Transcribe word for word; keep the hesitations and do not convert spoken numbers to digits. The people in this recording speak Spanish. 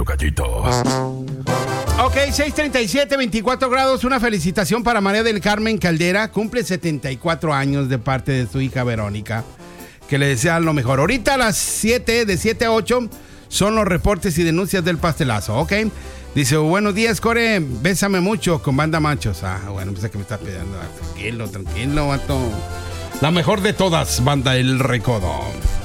tocallitos. Ok, seis treinta y siete, veinticuatro grados. Una felicitación para María del Carmen Caldera. Cumple setenta y cuatro años de parte de su hija Verónica. Que le desean lo mejor. Ahorita a las siete, de siete a ocho, son los reportes y denuncias del pastelazo, ¿ok? Dice, buenos días, Core, bésame mucho con Banda Machos. Ah, bueno, pues es que me está pidiendo. Tranquilo, tranquilo, vato. La mejor de todas, Banda El Recodo.